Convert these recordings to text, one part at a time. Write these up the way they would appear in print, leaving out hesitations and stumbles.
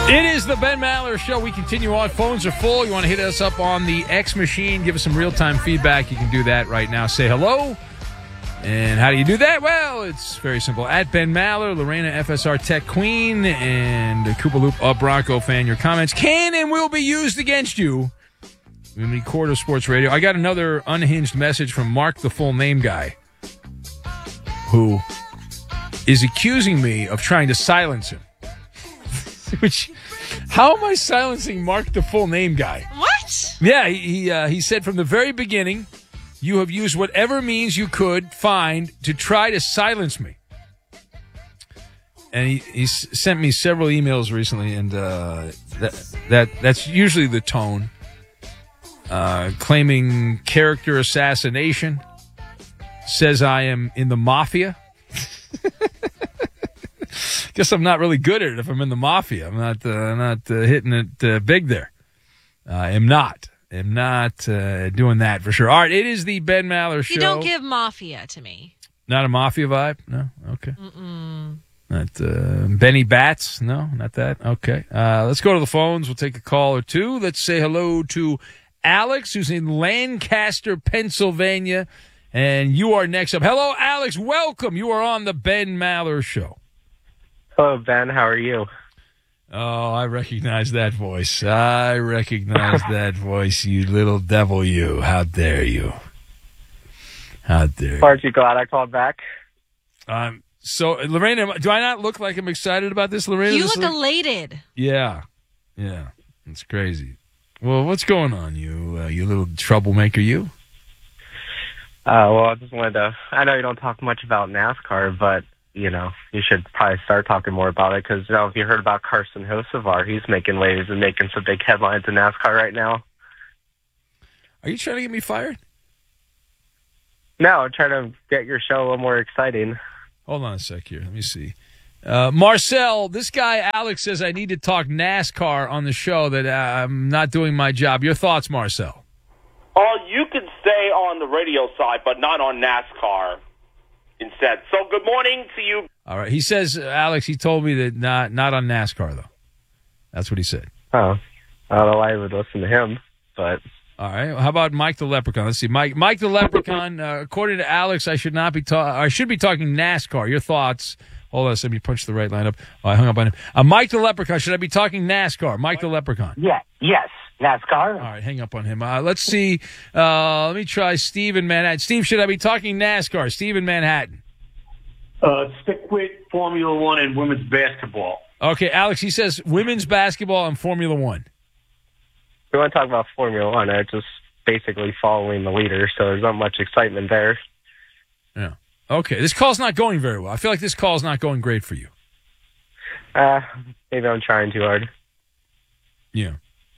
It is the Ben Maller Show. We continue on. Phones are full. You want to hit us up on the X machine, give us some real-time feedback. You can do that right now. Say hello. And how do you do that? Well, it's very simple. At Ben Maller, Lorena FSR Tech Queen, and Koopa Loop, a Bronco fan. Your comments can and will be used against you in the Court of Sports Radio. I got another unhinged message from Mark, the full name guy, who is accusing me of trying to silence him. Which, how am I silencing Mark, the full name guy? What? Yeah, he said from the very beginning, you have used whatever means you could find to try to silence me. And he sent me several emails recently, and that's usually the tone. Claiming character assassination, says I am in the mafia. Guess I'm not really good at it if I'm in the mafia. I'm not hitting it big there. I'm not doing that for sure. All right, it is the Ben Maller Show. You don't give mafia to me. Not a mafia vibe? No? Okay. Mm-mm. Not Benny Bats? No, not that. Okay. Let's go to the phones. We'll take a call or two. Let's say hello to Alex, who's in Lancaster, Pennsylvania. And you are next up. Hello, Alex. Welcome. You are on the Ben Maller Show. Hello, Ben. How are you? Oh, I recognize that voice. You little devil, you. How dare you? How dare you? Aren't you glad I called back? So, Lorena, do I not look like I'm excited about this, Lorena? You look elated. Yeah. It's crazy. Well, what's going on, you little troublemaker, you? Well, I just wanted to... I know you don't talk much about NASCAR, but, you should probably start talking more about it, because, if you heard about Carson Hocevar, he's making waves and making some big headlines in NASCAR right now. Are you trying to get me fired? No, I'm trying to get your show a little more exciting. Hold on a sec here. Let me see. Marcel, this guy Alex says I need to talk NASCAR on the show, that I'm not doing my job. Your thoughts, Marcel? Oh, you can stay on the radio side, but not on NASCAR instead. So good morning to you. All right. He says, Alex, he told me that not on NASCAR, though. That's what he said. Oh, I don't know why I would listen to him, but... All right. How about Mike the Leprechaun? Let's see. Mike the Leprechaun, according to Alex, I should be talking NASCAR. Your thoughts? Hold on, let me punch the right line up. Oh, I hung up on him. Mike the Leprechaun, should I be talking NASCAR? Mike the Leprechaun. Yeah, yes, NASCAR. All right, hang up on him. Let's see. Let me try Steve in Manhattan. Steve, should I be talking NASCAR? Steve in Manhattan. Stick with Formula One and women's basketball. Okay, Alex, he says women's basketball and Formula One. We want to talk about Formula One. It's just basically following the leader, so there's not much excitement there. Yeah. Okay, this call's not going very well. I feel like this call's not going great for you. Maybe I'm trying too hard. Yeah.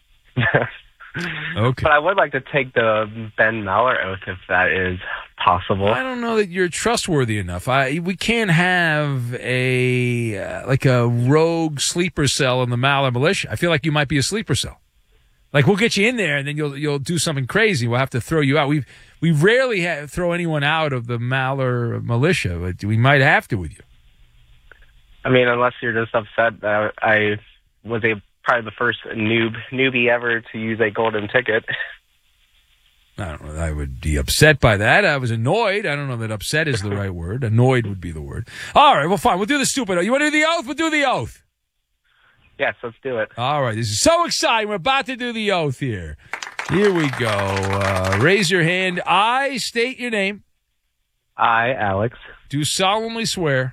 Okay. But I would like to take the Ben Maller oath if that is possible. I don't know that you're trustworthy enough. We can't have a rogue sleeper cell in the Maller militia. I feel like you might be a sleeper cell. Like, we'll get you in there, and then you'll do something crazy. We'll have to throw you out. We rarely throw anyone out of the Maller militia, but we might have to with you. I mean, unless you're just upset that I was probably the first newbie ever to use a golden ticket. I don't know. I would be upset by that. I was annoyed. I don't know that upset is the right word. Annoyed would be the word. All right, well, fine. We'll do the stupid oath. You want to do the oath? We'll do the oath. Yes, let's do it. All right. This is so exciting. We're about to do the oath here. Here we go. Raise your hand. I state your name. I, Alex, do solemnly swear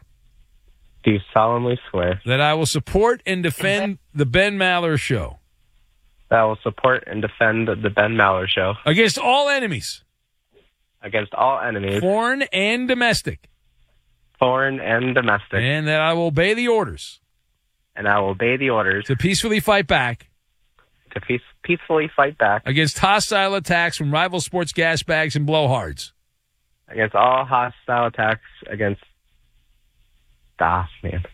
that I will support and defend the Ben Maller Show. That I will support and defend the Ben Maller Show. Against all enemies. Against all enemies. Foreign and domestic. Foreign and domestic. And that I will obey the orders. And I will obey the orders. To peacefully fight back. To peacefully fight back. Against hostile attacks from rival sports gas bags and blowhards. Against all hostile attacks against... man.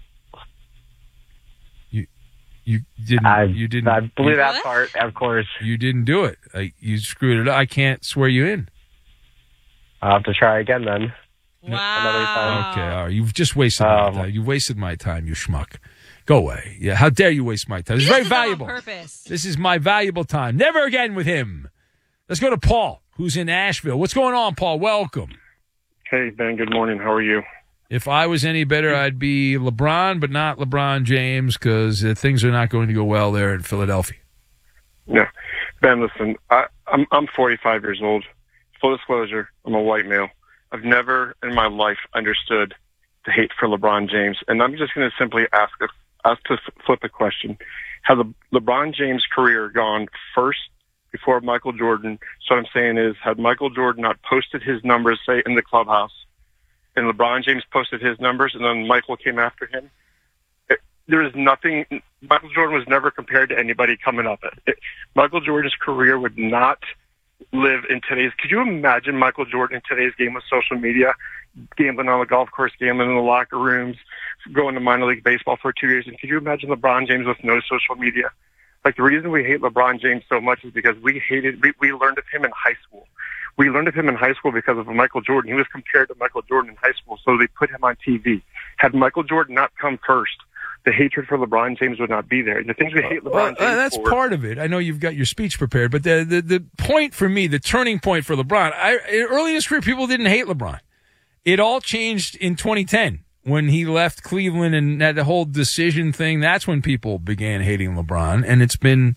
You didn't. I blew that part, of course. You didn't do it. You screwed it up. I can't swear you in. I'll have to try again then. Wow. Another time. Okay, all right. You've just wasted my time. You wasted my time, you schmuck. Go away. Yeah, how dare you waste my time? It's very He does it on valuable. purpose. This is my valuable time. Never again with him. Let's go to Paul, who's in Asheville. What's going on, Paul? Welcome. Hey, Ben, good morning. How are you? If I was any better, I'd be LeBron, but not LeBron James, because things are not going to go well there in Philadelphia. Yeah. Ben, listen, I'm 45 years old. Full disclosure, I'm a white male. I've never in my life understood the hate for LeBron James. And I'm just going to simply ask to flip a question. Has the LeBron James career gone first before Michael Jordan? So what I'm saying is, had Michael Jordan not posted his numbers, say, in the clubhouse, and LeBron James posted his numbers, and then Michael came after him, there is nothing. Michael Jordan was never compared to anybody coming up. Michael Jordan's career would not live in today's. Could you imagine Michael Jordan in today's game with social media, gambling on the golf course, gambling in the locker rooms, going to minor league baseball for 2 years? And could you imagine LeBron James with no social media? Like, the reason we hate LeBron James so much is because we learned of him in high school. We learned of him in high school because of Michael Jordan. He was compared to Michael Jordan in high school, so they put him on TV. Had Michael Jordan not come first, the hatred for LeBron James would not be there. The things we hate LeBron James that's for. part of it. I know you've got your speech prepared, but the point for me, the turning point for LeBron, early in his career, people didn't hate LeBron. It all changed in 2010 when he left Cleveland and had the whole decision thing. That's when people began hating LeBron, and it's been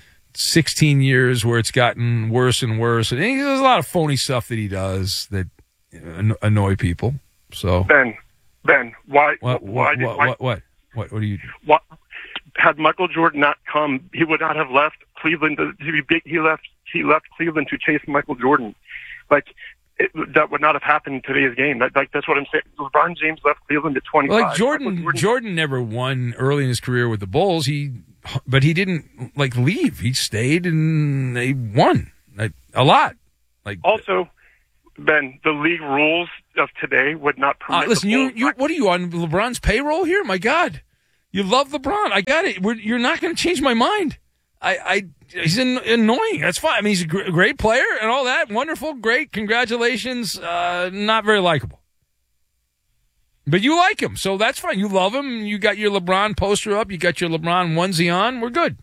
16 years where it's gotten worse and worse. And there's a lot of phony stuff that he does that annoy people. So Ben, why? What do you do? What, had Michael Jordan not come, he would not have left Cleveland to be big. He left Cleveland to chase Michael Jordan. That would not have happened in today's game. That's what I'm saying. LeBron James left Cleveland at 25. Like Jordan never won early in his career with the Bulls. But he didn't leave. He stayed and they won a lot. Also, Ben, the league rules of today would not permit. Listen, you what are you on LeBron's payroll here? My God, you love LeBron. I got it. You're not going to change my mind. He's annoying. That's fine. I mean, he's a great player and all that. Wonderful, great. Congratulations. Not very likable. But you like him, so that's fine. You love him. You got your LeBron poster up. You got your LeBron onesie on. We're good.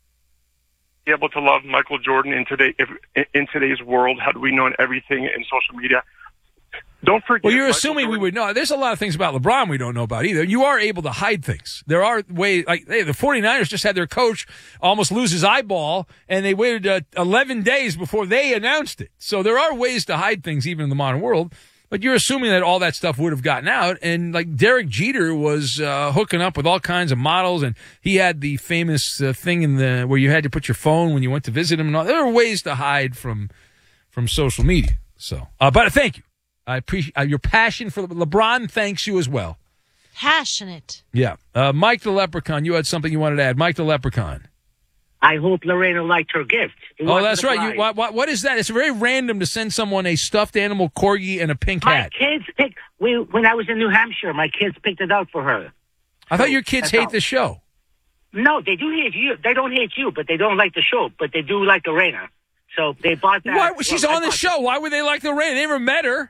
Be able to love Michael Jordan in today's world had we known everything in social media. Don't forget. Well, you're assuming we would know. There's a lot of things about LeBron we don't know about either. You are able to hide things. There are ways, the 49ers just had their coach almost lose his eyeball, and they waited 11 days before they announced it. So there are ways to hide things even in the modern world. But you're assuming that all that stuff would have gotten out. And Derek Jeter was hooking up with all kinds of models, and he had the famous thing where you had to put your phone when you went to visit him. And all. There are ways to hide from social media. So, but thank you. I appreciate your passion for LeBron. Thanks you as well. Passionate. Yeah. Mike the Leprechaun, you had something you wanted to add. Mike the Leprechaun. I hope Lorena liked her gift. Oh, that's right. What is that? It's very random to send someone a stuffed animal corgi and a pink hat. My kids picked. When I was in New Hampshire, my kids picked it out for her. I thought your kids hate the show. No, they do hate you. They don't hate you, but they don't like the show. But they do like Lorena. So they bought that. Why? She's on the show. Why would they like Lorena? They never met her.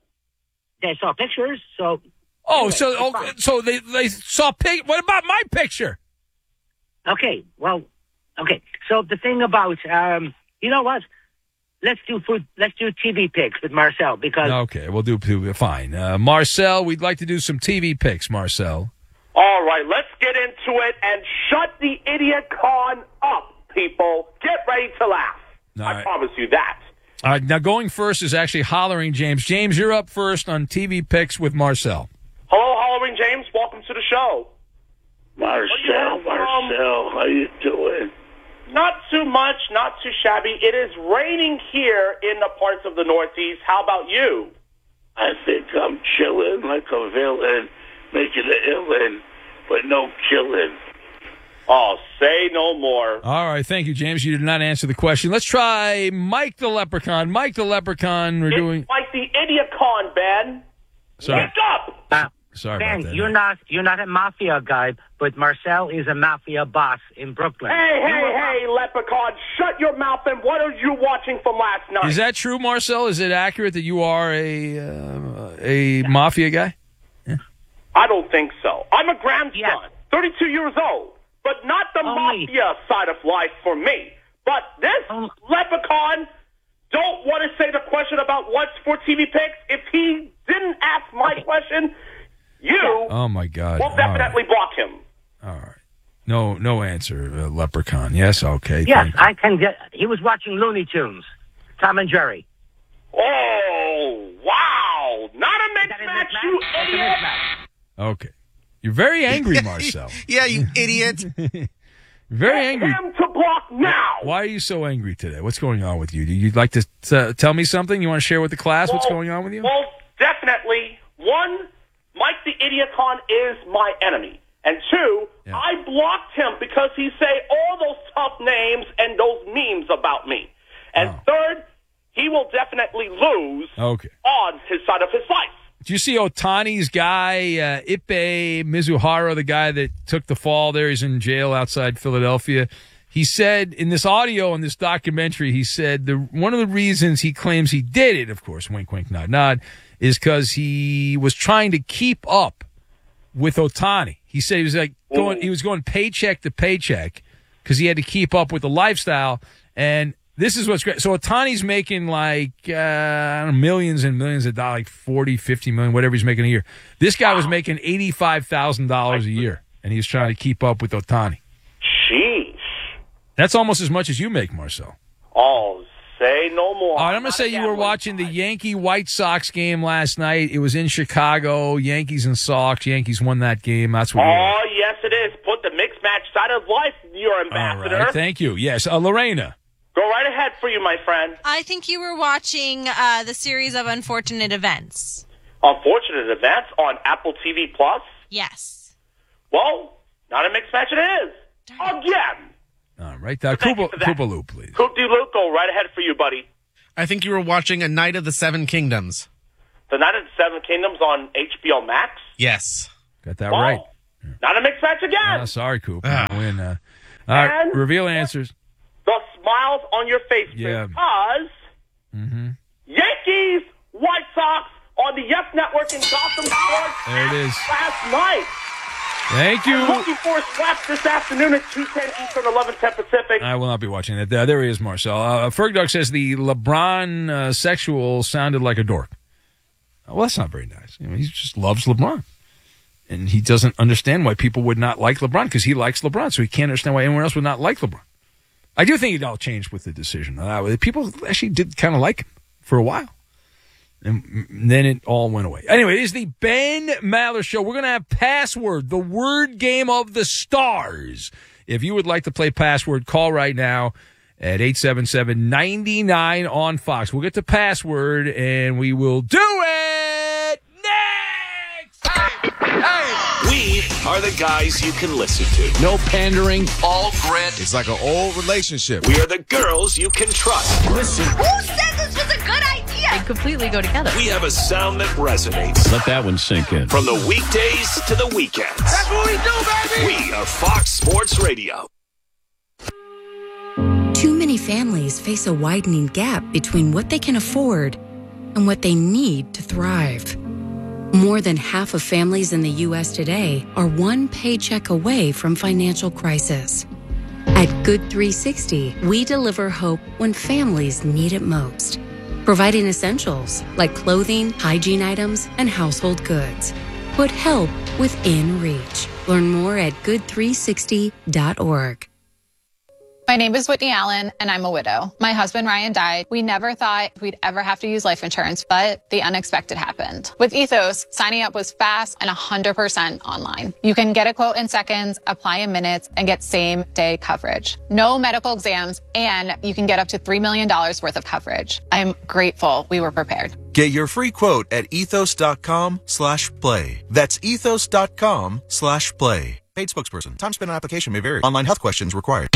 They saw pictures. So. Oh, anyway, so they saw What about my picture? Okay. Well. Okay, so the thing about, you know what? Let's do TV picks with Marcel because... Okay, we'll do fine. Marcel, we'd like to do some TV picks, Marcel. All right, let's get into it and shut the idiot con up, people. Get ready to laugh. I promise you that. All right, now going first is actually Hollering James. James, you're up first on TV picks with Marcel. Hello, Hollering James. Welcome to the show. Marcel, how you doing? Not too much, not too shabby. It is raining here in the parts of the Northeast. How about you? I think I'm chilling like a villain, making an illin, but no killing. Oh, say no more. All right, thank you, James. You did not answer the question. Let's try Mike the Leprechaun. Mike the Leprechaun, It's like the idiot con, Ben. Sorry. Wake up! Sorry Ben, about that. you're not a mafia guy, but Marcel is a mafia boss in Brooklyn. Hey, Leprechaun, shut your mouth, and what are you watching from last night? Is that true, Marcel? Is it accurate that you are a mafia guy? I don't think so. I'm a grandson. Yes. 32 years old, but not the mafia side of life for me. But this leprechaun don't want to say the question about what's for TV picks. If he didn't ask my question, you oh my God. will definitely block him. All right. No answer, Leprechaun. Yes, okay. Yes, I can get. He was watching Looney Tunes, Tom and Jerry. Oh, wow. Not a mixed match, you idiot. Okay. You're very angry, Marcel. Yeah, you idiot. Very angry. Him to block now. Why are you so angry today? What's going on with you? You'd like to tell me something? You want to share with the class what's going on with you? Well, definitely. One, Mike the Idiocon is my enemy. And two, I blocked him because he say all those tough names and those memes about me. And third, he will definitely lose on his side of his life. Do you see Otani's guy, Ippei Mizuhara, the guy that took the fall there? He's in jail outside Philadelphia. He said in this audio, in this documentary, he said one of the reasons he claims he did it, of course, wink, wink, nod, nod, is because he was trying to keep up with Otani. He said he was going paycheck to paycheck because he had to keep up with the lifestyle. And this is what's great. So Otani's making like millions and millions of dollars, like 40, 50 million, whatever he's making a year. This guy was making $85,000 a year, and he was trying to keep up with Otani. Sheesh. That's almost as much as you make, Marcel. Oh, say no more. All right, I'm going to say you were watching the Yankee-White Sox game last night. It was in Chicago, Yankees and Sox. Yankees won that game. That's what Oh, yes, it is. Put the mixed match side of life, your ambassador. All right, thank you. Yes, Lorena. Go right ahead for you, my friend. I think you were watching the series of Unfortunate Events. Unfortunate Events on Apple TV Plus? Yes. Well, not a mixed match it is. Again. All right. Koopaloo, please. Koop-de-Loop, go right ahead for you, buddy. I think you were watching A Night of the Seven Kingdoms. The Night of the Seven Kingdoms on HBO Max? Yes. Got that right. Not a mixed match again. Sorry, Coop. Win. All right, reveal answers. The smiles on your face because Yankees, White Sox on the Yes Network in Gotham Sports there it is. last night. Thank you. I'm looking for a slap this afternoon at 2:10 Eastern, 11:10 Pacific. I will not be watching that. There he is, Marcel. Fergdog says the LeBron sexual sounded like a dork. Well, that's not very nice. He just loves LeBron. And he doesn't understand why people would not like LeBron because he likes LeBron, so he can't understand why anyone else would not like LeBron. I do think it all changed with the decision. People actually did kind of like him for a while. And then it all went away. Anyway, it is the Ben Maller Show. We're going to have Password, the word game of the stars. If you would like to play Password, call right now at 877-99 on Fox. We'll get to Password, and we will do it next! Hey! We are the guys you can listen to. No pandering, all grit. It's like an old relationship. We are the girls you can trust. Listen. Who said this was a good idea? They completely go together. We have a sound that resonates. Let that one sink in. From the weekdays to the weekends. That's what we do, baby! We are Fox Sports Radio. Too many families face a widening gap between what they can afford and what they need to thrive. More than half of families in the U.S. today are one paycheck away from financial crisis. At Good 360, we deliver hope when families need it most, providing essentials like clothing, hygiene items, and household goods. Put help within reach. Learn more at good360.org. My name is Whitney Allen, and I'm a widow. My husband, Ryan, died. We never thought we'd ever have to use life insurance, but the unexpected happened. With Ethos, signing up was fast and 100% online. You can get a quote in seconds, apply in minutes, and get same-day coverage. No medical exams, and you can get up to $3 million worth of coverage. I'm grateful we were prepared. Get your free quote at ethos.com/play. That's ethos.com/play. Paid spokesperson. Time spent on application may vary. Online health questions required.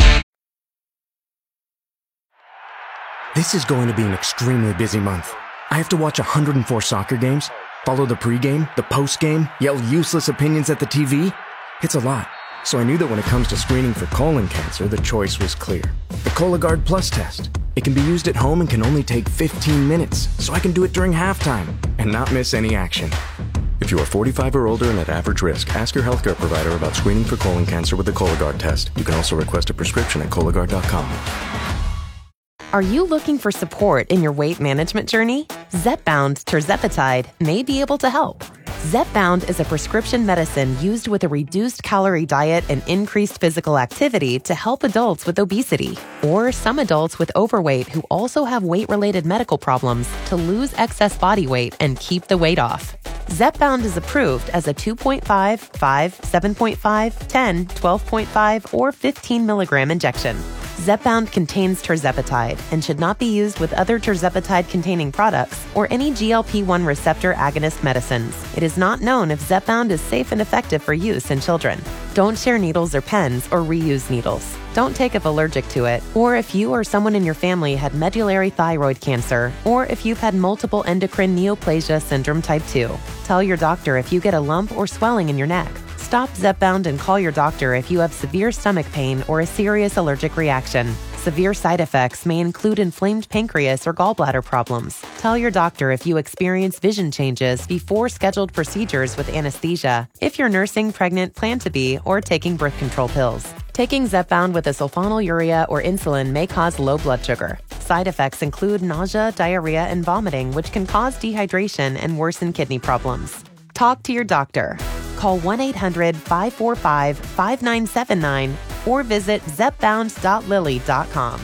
This is going to be an extremely busy month. I have to watch 104 soccer games, follow the pregame, the postgame, yell useless opinions at the TV. It's a lot. So I knew that when it comes to screening for colon cancer, the choice was clear. The Cologuard Plus test. It can be used at home and can only take 15 minutes, so I can do it during halftime and not miss any action. If you are 45 or older and at average risk, ask your healthcare provider about screening for colon cancer with the Cologuard test. You can also request a prescription at Cologuard.com. Are you looking for support in your weight management journey? Zepbound tirzepatide may be able to help. Zepbound is a prescription medicine used with a reduced calorie diet and increased physical activity to help adults with obesity or some adults with overweight who also have weight-related medical problems to lose excess body weight and keep the weight off. Zepbound is approved as a 2.5, 5, 7.5, 10, 12.5, or 15 milligram injection. Zepbound contains tirzepatide and should not be used with other tirzepatide-containing products or any GLP-1 receptor agonist medicines. It is not known if Zepbound is safe and effective for use in children. Don't share needles or pens or reuse needles. Don't take if allergic to it, or if you or someone in your family had medullary thyroid cancer, or if you've had multiple endocrine neoplasia syndrome type 2. Tell your doctor if you get a lump or swelling in your neck. Stop Zepbound and call your doctor if you have severe stomach pain or a serious allergic reaction. Severe side effects may include inflamed pancreas or gallbladder problems. Tell your doctor if you experience vision changes before scheduled procedures with anesthesia, if you're nursing, pregnant, plan to be, or taking birth control pills. Taking Zepbound with a sulfonylurea or insulin may cause low blood sugar. Side effects include nausea, diarrhea, and vomiting, which can cause dehydration and worsen kidney problems. Talk to your doctor. Call 1-800-545-5979 or visit zepbound.lily.com.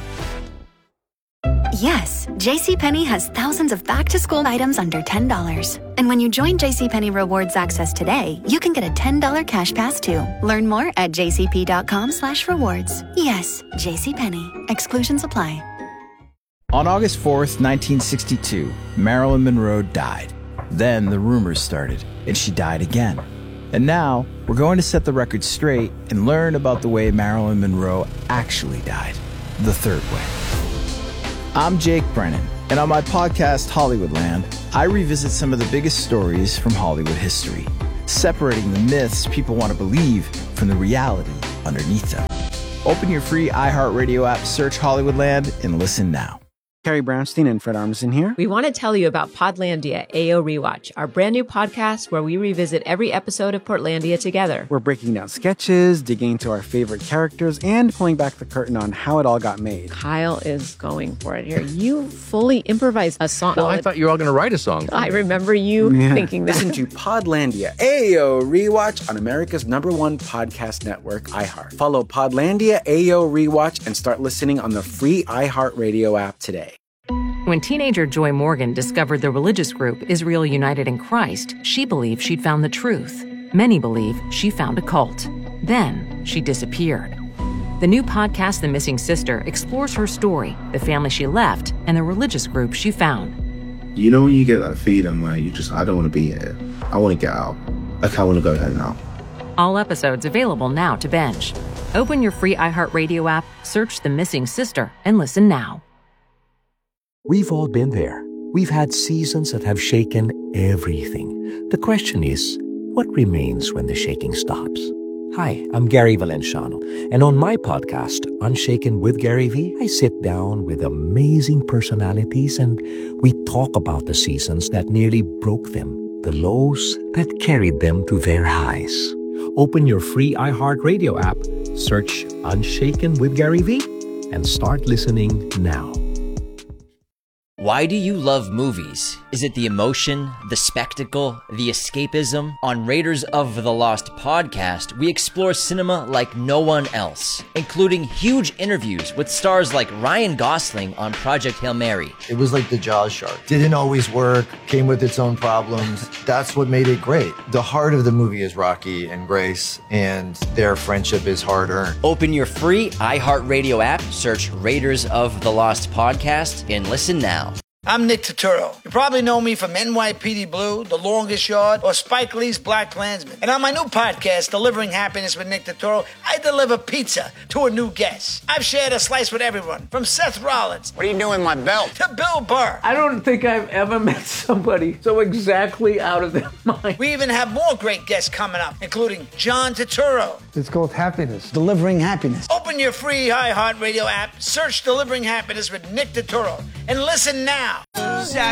Yes, JCPenney has thousands of back-to-school items under $10. And when you join JCPenney Rewards Access today, you can get a $10 cash pass too. Learn more at jcp.com/rewards. Yes, JCPenney. Exclusions apply. On August 4th, 1962, Marilyn Monroe died. Then the rumors started, and she died again. And now, we're going to set the record straight and learn about the way Marilyn Monroe actually died, the third way. I'm Jake Brennan, and on my podcast, Hollywoodland, I revisit some of the biggest stories from Hollywood history, separating the myths people want to believe from the reality underneath them. Open your free iHeartRadio app, search Hollywoodland, and listen now. Carrie Brownstein and Fred Armisen here. We want to tell you about Podlandia AO Rewatch, our brand new podcast where we revisit every episode of Portlandia together. We're breaking down sketches, digging into our favorite characters, and pulling back the curtain on how it all got made. Kyle is going for it here. You fully improvised a song. Well, I thought you were all going to write a song. I remember you thinking that. Listen to Podlandia AO Rewatch on America's #1 podcast network, iHeart. Follow Podlandia AO Rewatch and start listening on the free iHeartRadio app today. When teenager Joy Morgan discovered the religious group Israel United in Christ, she believed she'd found the truth. Many believe she found a cult. Then she disappeared. The new podcast, The Missing Sister, explores her story, the family she left, and the religious group she found. You know when you get that feeling where I don't want to be here. I want to get out. Like I want to go home now. All episodes available now to binge. Open your free iHeartRadio app, search The Missing Sister, and listen now. We've all been there. We've had seasons that have shaken everything. The question is, what remains when the shaking stops? Hi, I'm Gary Valenciano, and on my podcast, Unshaken with Gary V, I sit down with amazing personalities and we talk about the seasons that nearly broke them, the lows that carried them to their highs. Open your free iHeartRadio app, search Unshaken with Gary V, and start listening now. Why do you love movies? Is it the emotion, the spectacle, the escapism? On Raiders of the Lost podcast, we explore cinema like no one else, including huge interviews with stars like Ryan Gosling on Project Hail Mary. It was like the Jaws shark. Didn't always work, came with its own problems. That's what made it great. The heart of the movie is Rocky and Grace, and their friendship is hard-earned. Open your free iHeartRadio app, search Raiders of the Lost podcast, and listen now. I'm Nick Turturro. You probably know me from NYPD Blue, The Longest Yard, or Spike Lee's Black Klansman. And on my new podcast, Delivering Happiness with Nick Turturro, I deliver pizza to a new guest. I've shared a slice with everyone, from Seth Rollins. What are you doing with my belt? To Bill Burr. I don't think I've ever met somebody so exactly out of their mind. We even have more great guests coming up, including John Turturro. It's called Happiness, Delivering Happiness. Open your free iHeartRadio app, search Delivering Happiness with Nick Turturro, and listen now.